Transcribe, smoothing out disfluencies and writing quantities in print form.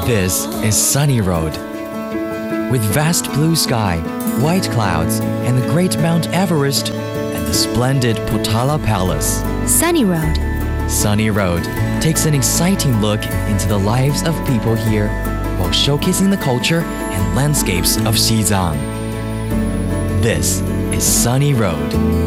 This is Sunny Road. With vast blue sky, white clouds, and the great Mount Everest, and the splendid Potala Palace. Sunny Road. Sunny Road takes an exciting look into the lives of people here while showcasing the culture and landscapes of Xizang. This is Sunny Road.